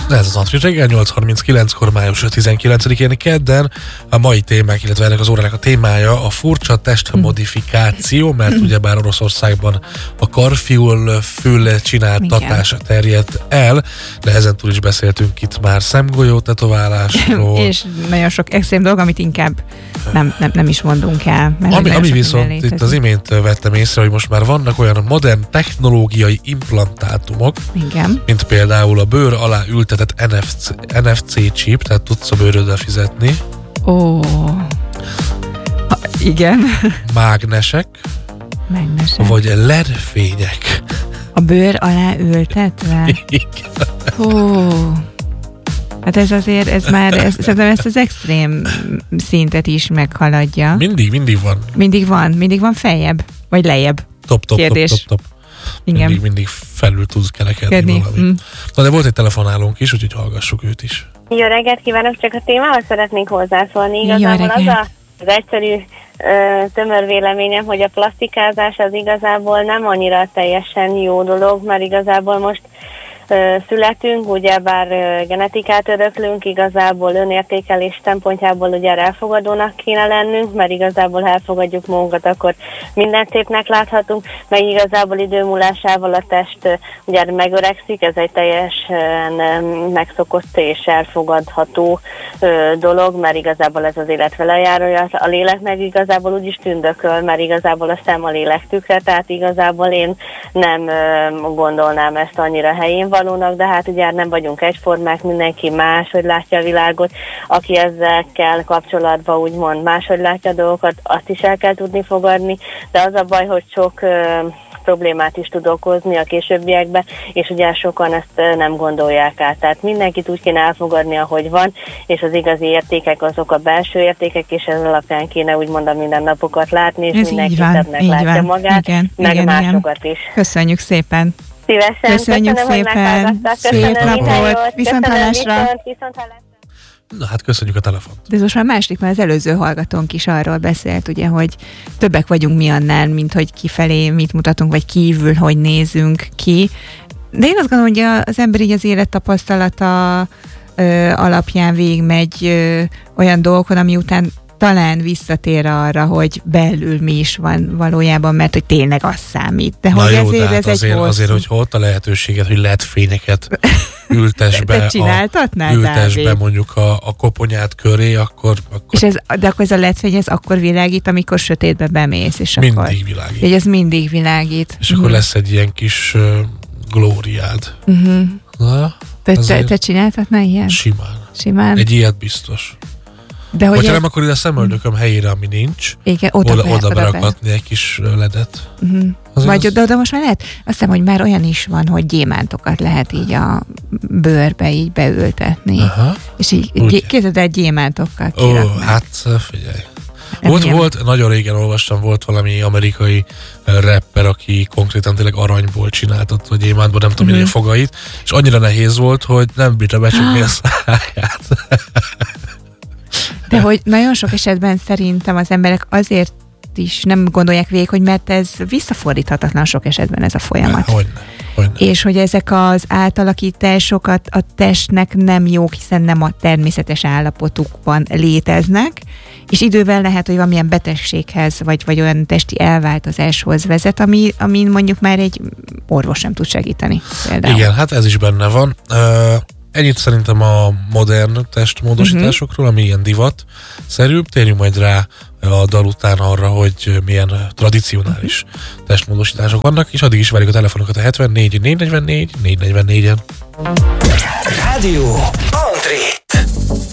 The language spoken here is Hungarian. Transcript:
Ez az Antri reggel 8:39-kor május 19-én kedden. A mai témák, illetve ennek az órának a témája a furcsa testmodifikáció, mert ugyebár Oroszországban a karfiúl csináltatása terjedt el, de ezentúl is beszéltünk itt már szemgolyó tetoválásról. És nagyon sok extrém dolog, amit inkább nem is mondunk el. Ami viszont itt az imént vettem észre, hogy most már vannak olyan modern technológiai implantátumok, igen, mint például a bőr alá ültetett NFC chip, tehát tudsz a bőröddel fizetni. Ó, igen. Mágnesek. Vagy LED fények. A bőr alá ültetve? Igen. Ó, hát ez azért, szerintem ezt az extrém szintet is meghaladja. Mindig van. Mindig van feljebb, vagy lejjebb. Top. Igen. Mindig felül tudsz kerekedni valami. Na, de volt egy telefonálónk is, úgyhogy hallgassuk őt is. Jó reggelt kívánok, csak a témához szeretnék hozzászólni. Igazából az egyszerű tömör véleményem, hogy a plastikázás az igazából nem annyira teljesen jó dolog, mert igazából most születünk, ugyebár genetikát öröklünk, igazából önértékelés szempontjából ugye elfogadónak kéne lennünk, mert igazából elfogadjuk magunkat, akkor mindent szépnek láthatunk, meg igazából idő múlásával a test ugye megöregszik, ez egy teljesen megszokott és elfogadható dolog, mert igazából ez az élet vele járja, a lélek meg igazából úgy is tündököl, mert igazából a szem a lélek tükre, tehát igazából én nem gondolnám ezt annyira helyén valónak, de hát ugye nem vagyunk egyformák, mindenki máshogy látja a világot, aki ezekkel kapcsolatban úgymond máshogy látja a dolgokat, azt is el kell tudni fogadni, de az a baj, hogy sok problémát is tud okozni a későbbiekben, és ugye sokan ezt nem gondolják át. Tehát mindenkit úgy kéne elfogadni, ahogy van, és az igazi értékek azok a belső értékek, és ez alapján kéne úgymond a mindennapokat látni, és ez mindenki szebbnek látja magát, meg másokat is. Köszönjük szépen! Szívesen. Köszönjük szépen! Szép napot! Viszonthallásra! Na hát köszönjük a telefont. De ez most már másik, mert az előző hallgatónk is arról beszélt, ugye, hogy többek vagyunk mi annál, mint hogy kifelé mit mutatunk, vagy kívül, hogy nézünk ki. De én azt gondolom, hogy az ember így az élettapasztalata alapján végigmegy olyan dolgokon, ami után talán visszatér arra, hogy belül mi is van valójában, mert hogy tényleg az számít. De na hogy jó, de hát azért, hogy ott a lehetőséget, hogy LED fényeket ültes be mondjuk a koponyát köré, akkor... És de akkor ez a LED fény, ez akkor világít, amikor sötétbe bemész, és mindig akkor... világít. Hogy ez mindig világít. És akkor lesz egy ilyen kis glóriád. Na, te csináltatnál ilyen? Simán. Egy ilyet biztos. De hogy nem, akkor ide a szemöldököm helyére, ami nincs, igen, oda berakatni egy kis ledet. Vagy oda most már lehet? Azt hiszem, hogy már olyan is van, hogy gyémántokat lehet így a bőrbe így beültetni. Aha. És így képzeld el gyémántokkal kirakni. Hát figyelj. Volt, nagyon régen olvastam, volt valami amerikai rapper, aki konkrétan tényleg aranyból csináltott, vagy gyémántból, nem tudom, milyen fogait, és annyira nehéz volt, hogy nem bírta becsukni a száját. De hogy nagyon sok esetben szerintem az emberek azért is nem gondolják végig, hogy mert ez visszafordíthatatlan sok esetben ez a folyamat. Hogyne. És hogy ezek az átalakításokat a testnek nem jók, hiszen nem a természetes állapotukban léteznek, és idővel lehet, hogy valamilyen betegséghez, vagy olyan testi elváltozáshoz vezet, amin mondjuk már egy orvos nem tud segíteni. Például. Igen, hát ez is benne van. Ennyit szerintem a modern testmódosításokról, ami ilyen divat-szerűbb. Térjünk majd rá a dal után arra, hogy milyen tradicionális testmódosítások vannak, és addig is várjuk a telefonokat a 74 444 444-en. Rádió